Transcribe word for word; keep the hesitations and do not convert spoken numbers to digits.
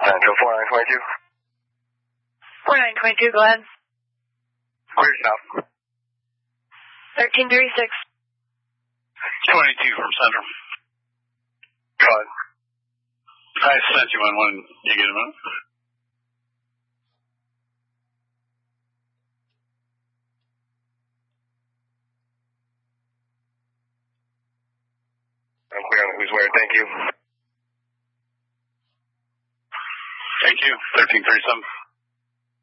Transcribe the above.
Central four nine two two. four nine two two, go ahead. Clear south. thirteen thirty-six. twenty-two from Central. Go ahead. I sent you one when you get a minute. I'm clear on who's where. Thank you. Thank you. thirteen thirty-seven.